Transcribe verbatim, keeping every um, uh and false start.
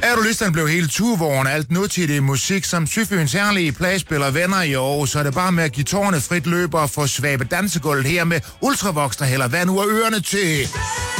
Er du listen blev helt tuvåren alt nutidig musik, som Syfyns herlige pladespiller venner i år, så er det bare med at give tårne frit løber og få svabet dansegulvet her med Ultravox, der hælder vand ud af ørerne til.